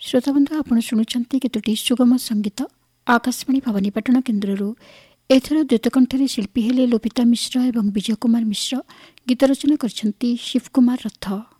श्रोताबंधु आपण शुणुचंती केतोटी सुगम संगीत आकाशवाणी भवानीपाटण केन्द्ररू। एथर द्वैतकंठरे शिल्पी हेले लोपिता मिश्र एवं विजय कुमार मिश्र। गीत रचना करछंती शिव कुमार रथ।